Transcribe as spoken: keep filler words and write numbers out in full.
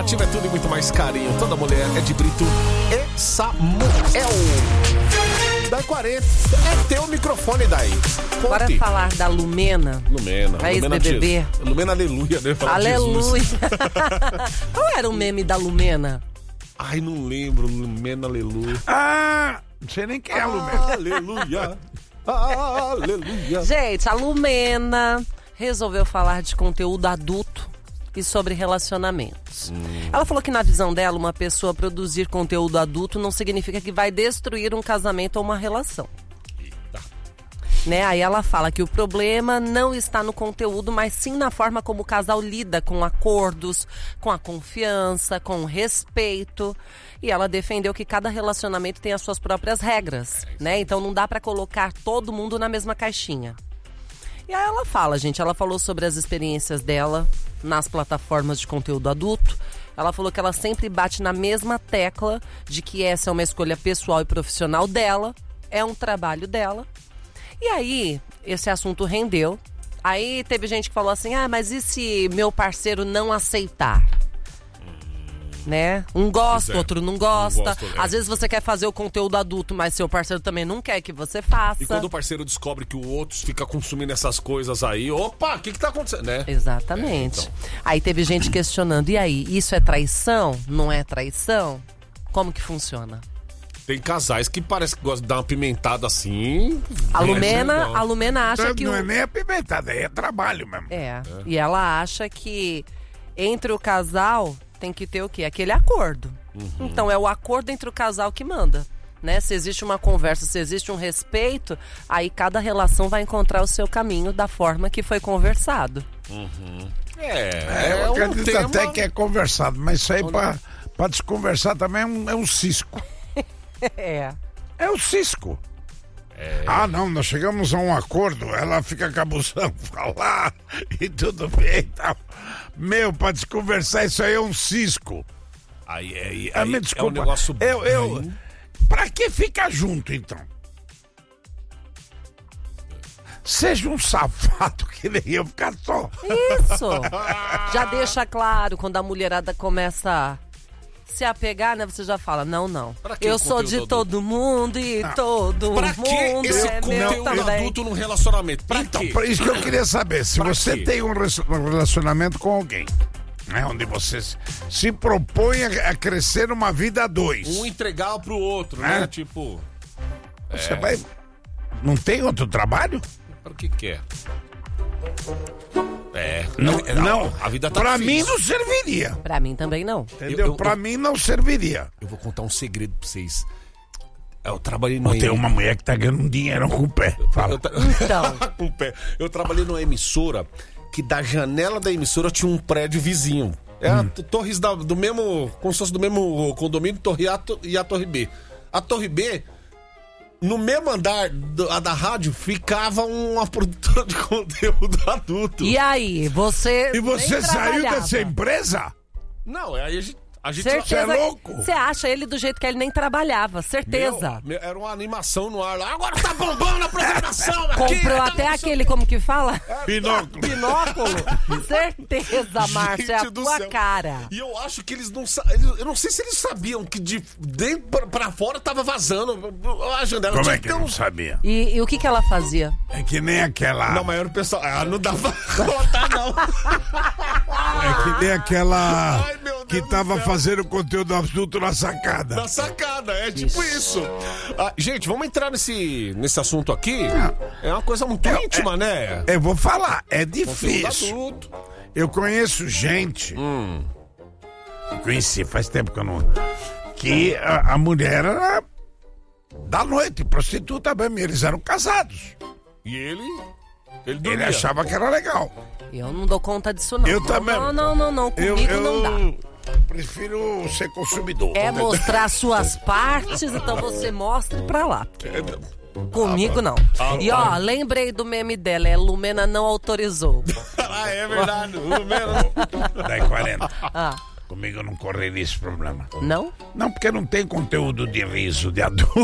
Nativa é tudo e muito mais carinho. Toda mulher é de Brito e Samuel. Daí quarenta. É teu microfone daí. Conte. Bora falar da Lumena. Lumena. A Lumena ex-B B B. Jesus. Lumena aleluia, né? Falar Aleluia. Jesus. Qual era o meme da Lumena? Ai, não lembro. Lumena aleluia. Ah, não sei nem quem é a Lumena. Aleluia. Aleluia. Gente, a Lumena resolveu falar de conteúdo adulto e sobre relacionamentos. Hum. Ela falou que na visão dela, uma pessoa produzir conteúdo adulto não significa que vai destruir um casamento ou uma relação. Eita. Né? Aí ela fala que o problema não está no conteúdo, mas sim na forma como o casal lida com acordos, com a confiança, com o respeito. E ela defendeu que cada relacionamento tem as suas próprias regras, né? Então não dá pra colocar todo mundo na mesma caixinha. E aí ela fala, gente, ela falou sobre as experiências dela nas plataformas de conteúdo adulto. Ela falou que ela sempre bate na mesma tecla de que essa é uma escolha pessoal e profissional dela, é um trabalho dela. E aí, esse assunto rendeu. Aí teve gente que falou assim, ah, mas e se meu parceiro não aceitar? Né? Um gosta, é. outro não gosta. Não gosto, é. Às vezes você quer fazer o conteúdo adulto, mas seu parceiro também não quer que você faça. E quando o parceiro descobre que o outro fica consumindo essas coisas aí, opa, o que que tá acontecendo, né? Exatamente. É, então. Aí teve gente questionando, e aí, isso é traição? Não é traição? Como que funciona? Tem casais que parece que gostam de dar uma pimentada assim. A Lumena, a Lumena acha não, que... Não o... é nem a pimentada, é trabalho mesmo. É. é, e ela acha que entre o casal... tem que ter o quê? Aquele acordo. Uhum. Então é o acordo entre o casal que manda, né? Se existe uma conversa, se existe um respeito, aí cada relação vai encontrar o seu caminho da forma que foi conversado. Uhum. É, é, é eu um acredito tema... até que é conversado, mas isso aí pra, pra desconversar também é um, é um cisco. É. É um cisco. É. Ah, não, nós chegamos a um acordo, ela fica cabuzando falar e tudo bem e tal. Meu, pra desconversar isso aí é um cisco. Aí, aí, ah, aí me desculpa. É um negócio... eu, eu, pra que ficar junto, então? Seja um safado que nem eu ficar só. Isso. Já deixa claro quando a mulherada começa a se apegar, né? Você já fala, não, não. Eu sou de adulto? Todo mundo e não. Todo pra mundo que esse é conteúdo meu também. Adulto num relacionamento? Pra então, quê? Por isso que eu queria saber, se pra você quê? tem um relacionamento com alguém, né, onde você se propõe a crescer uma vida a dois. Um entregar pro outro, né? né? Tipo... Você é... vai... Não tem outro trabalho? Para o que quer? É, não, é, não, a vida tá pra difícil. mim não serviria. Pra mim também não. Entendeu? Eu, eu, pra eu, mim não serviria. Eu vou contar um segredo pra vocês. Eu trabalhei no... Tem uma mulher que tá ganhando um dinheiro com o pé. Fala. Eu, eu, então. com o pé. Eu trabalhei numa emissora que da janela da emissora tinha um prédio vizinho. É hum. a Torres da, do mesmo... Como se fosse do mesmo condomínio, Torre A e a Torre B. A Torre B... No mesmo andar do, a da rádio ficava uma produtora de conteúdo adulto. E aí, você. E você saiu dessa empresa? Não, aí a gente. A gente Você é louco? Você acha ele do jeito que ele nem trabalhava, certeza. Meu, meu, era uma animação no ar lá. Agora tá bombando a programação aqui. Comprou tá até aquele, como que fala? É, binóculo. Binóculo. Certeza, Márcia, é a tua céu. cara. E eu acho que eles não Eu não sei se eles sabiam que de dentro pra, pra fora tava vazando a janela. Como é que eu não sabia? E, e o que que ela fazia? É que nem aquela... Não, mas era o pessoal... Ah, não dava pra contar, não. É que nem aquela... Ai, meu Deus que tava fazendo conteúdo adulto na sacada. Na sacada, é tipo isso. isso. Ah, gente, vamos entrar nesse, nesse assunto aqui. É uma coisa muito é, íntima, é, né? Eu vou falar, é difícil. Adulto. Eu conheço gente. Hum. Eu conheci, faz tempo que eu não. Que a, a mulher era da noite, prostituta mesmo. Eles eram casados. E ele? Ele, ele achava que era legal. Eu não dou conta disso, não. Eu não, também. Não, não, não, não. Comigo eu, eu... não dá. Prefiro ser consumidor. É mostrar suas partes, então você mostre pra lá. Comigo não. E ó, lembrei do meme dela, é Lumena não autorizou. Ah, é verdade. Lumena. Daí quarenta. Ah. Comigo não correria esse problema. Não? Não, porque não tem conteúdo de riso de adulto.